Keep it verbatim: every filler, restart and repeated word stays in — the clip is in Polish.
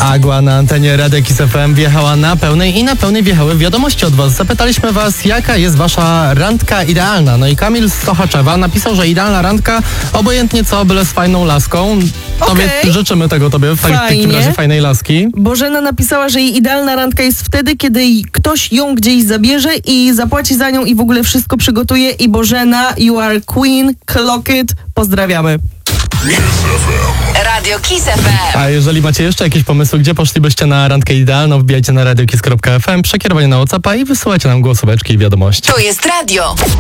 Agła na antenie Radia Kiss F M wjechała na pełnej i na pełnej wjechały wiadomości od was. Zapytaliśmy was, jaka jest wasza randka idealna. No i Kamil z Sochaczewa napisał, że idealna randka obojętnie co, byle z fajną laską. Tobie Okej. życzymy tego tobie, w tak- takim razie fajnej laski. Bożena napisała, że jej idealna randka jest wtedy, kiedy ktoś ją gdzieś zabierze i zapłaci za nią i w ogóle wszystko przygotuje. I Bożena, you are queen, clock it. Pozdrawiamy. Radio Kiss F M. A jeżeli macie jeszcze jakieś pomysły, gdzie poszlibyście na randkę idealną, wbijajcie na radiokiss kropka f m, przekierowanie na WhatsAppa i wysyłajcie nam głosóweczki i wiadomości. To jest radio.